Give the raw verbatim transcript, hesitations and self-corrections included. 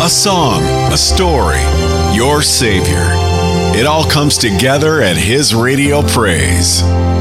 a song, a story, your Savior. It all comes together at His Radio Praise.